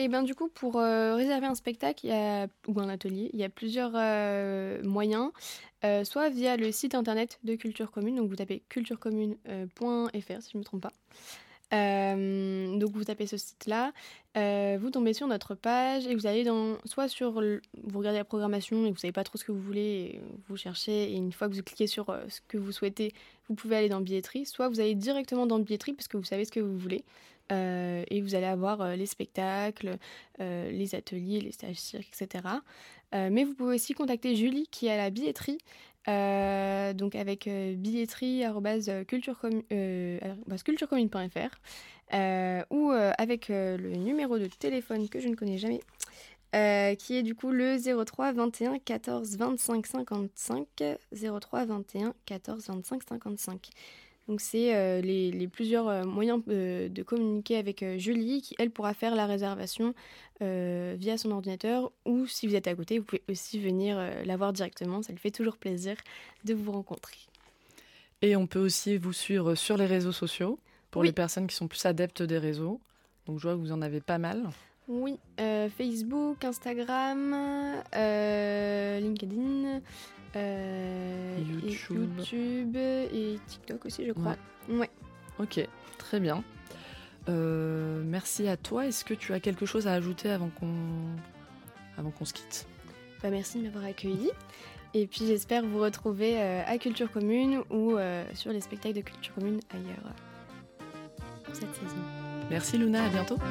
Et ben du coup, pour réserver un spectacle ou un atelier, il y a plusieurs moyens. Soit via le site internet de Culture Commune, donc vous tapez culturecommune.fr si je ne me trompe pas. Donc vous tapez ce site-là, vous tombez sur notre page et vous allez vous regardez la programmation et vous savez pas trop ce que vous voulez, et vous cherchez et une fois que vous cliquez sur ce que vous souhaitez, vous pouvez aller dans billetterie, soit vous allez directement dans billetterie parce que vous savez ce que vous voulez et vous allez avoir les spectacles, les ateliers, les stages cirques, etc. Mais vous pouvez aussi contacter Julie qui est à la billetterie. Donc avec billetterie@culturecommune.fr ou avec le numéro de téléphone que je ne connais jamais, qui est du coup le 03 21 14 25 55 03 21 14 25 55. Donc c'est les plusieurs moyens de communiquer avec Julie qui, elle, pourra faire la réservation via son ordinateur ou si vous êtes à côté, vous pouvez aussi venir la voir directement. Ça lui fait toujours plaisir de vous rencontrer. Et on peut aussi vous suivre sur les réseaux sociaux pour Oui. les personnes qui sont plus adeptes des réseaux. Donc je vois que vous en avez pas mal. Oui, Facebook, Instagram, LinkedIn, YouTube et TikTok aussi, je crois. Ouais. Ok, très bien. Merci à toi. Est-ce que tu as quelque chose à ajouter avant qu'on se quitte ? Merci de m'avoir accueilli. Et puis j'espère vous retrouver à Culture Commune ou sur les spectacles de Culture Commune ailleurs pour cette saison. Merci Luna, à bientôt.